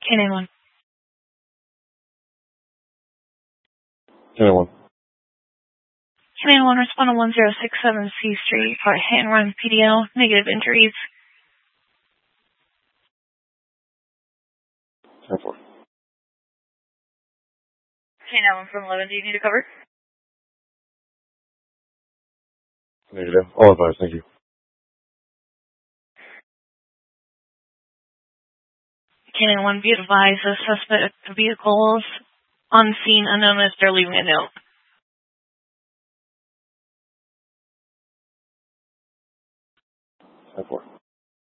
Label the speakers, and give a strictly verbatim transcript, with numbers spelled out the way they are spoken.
Speaker 1: K nine one.
Speaker 2: K nine one.
Speaker 1: K nine one, respond to one zero six seven C Street, part hit and run P D L, negative injuries.
Speaker 2: ten four.
Speaker 1: K nine one from eleven, do you need to cover?
Speaker 2: Negative. All advised, thank you.
Speaker 1: K nine one, be advised, the suspect vehicles on scene unknown as they're leaving a note.
Speaker 2: ten four.